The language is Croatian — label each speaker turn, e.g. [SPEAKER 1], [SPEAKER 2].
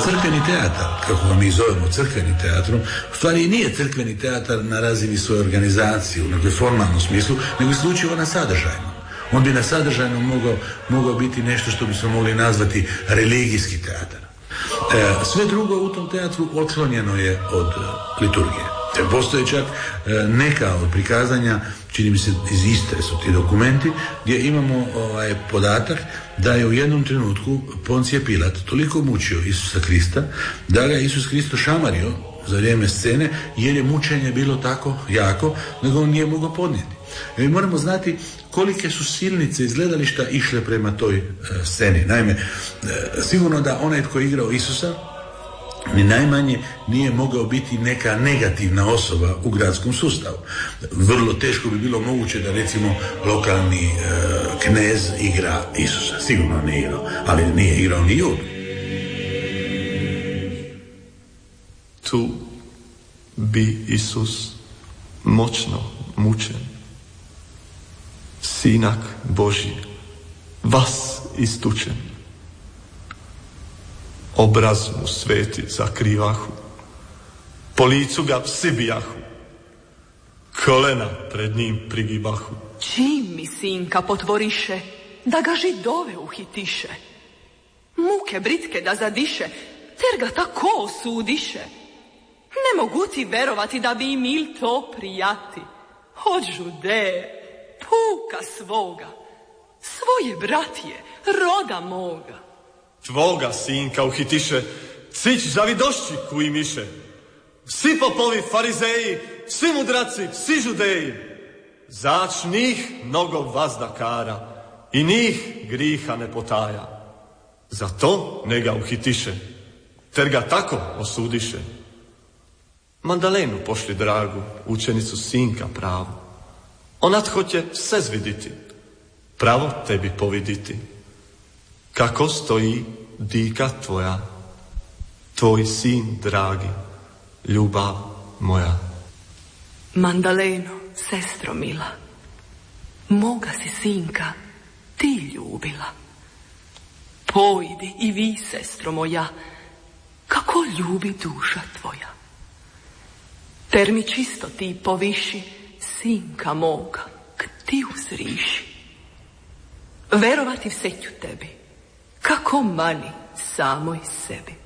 [SPEAKER 1] crkveni teatar, kako ga mi zovemo crkveni teatrom, u stvari i nije crkveni teatar na razini svoje organizacije, u nekoj formalnom smislu, nego isključivo na sadržajnom. On bi na sadržajnom mogao biti nešto što bi se mogli nazvati religijski teatar. Sve drugo u tom teatru otklonjeno je od liturgije. Postoje čak neka od prikazanja, čini mi se iz Istre su ti dokumenti, gdje imamo podatak da je u jednom trenutku Poncije Pilat toliko mučio Isusa Krista da ga Isus Kristo šamario za vrijeme scene, jer je mučenje bilo tako jako da ga on nije mogao podnijeti. I moramo znati kolike su silnice iz gledališta išle prema toj sceni. Naime, sigurno da onaj tko je igrao Isusa ni najmanje nije mogao biti neka negativna osoba u gradskom sustavu. Vrlo teško bi bilo moguće da recimo lokalni knez igra Isusa. Sigurno nije igrao, ali nije igrao ni Judu.
[SPEAKER 2] Tu bi Isus moćno mučen, Sinak Božji, vas istučen. Obraz mu sveti zakrivahu, po licu ga psi bijahu, kolena pred njim prigibahu.
[SPEAKER 3] Čim mi sinka potvoriše, da ga Židove uhitiše, muke britke da zadiše, ter ga tako osudiše. Ne mogu ti verovati da bi im il to prijati. Od Žudeje, puka svoga, svoje bratije, roda moga.
[SPEAKER 2] Tvoga sinka uhitiše, cić zavidošći kuj miše. Svi popovi farizeji, svi mudraci, svi Žudeji. Zač njih mnogo vazdakara i njih griha ne potaja. Zato ne ga uhitiše, ter ga tako osudiše. Mandalenu pošli dragu, učenicu sinka pravu. Ona hoće sve zviditi, pravo tebi poviditi. Kako stoji dika tvoja, tvoj sin dragi, ljubav moja.
[SPEAKER 3] Mandaleno, sestro mila, moga si sinka ti ljubila. Pojdi i vi, sestro moja, kako ljubi duša tvoja. Ter mi čisto ti poviši, sinka moga, k ti uzriši. Verovati seću tebi, kako mani samoj sebi.